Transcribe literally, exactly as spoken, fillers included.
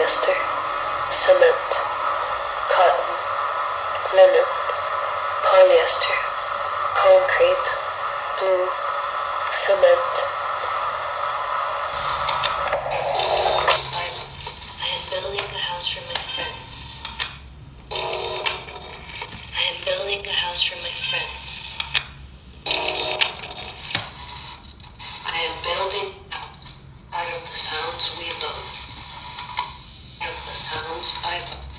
polyester, cement, cotton, linen, polyester, concrete, glue, cement. I am building a house for my friends. I am building a house for my friends. I am building out of the sounds we love, out of the sounds I love.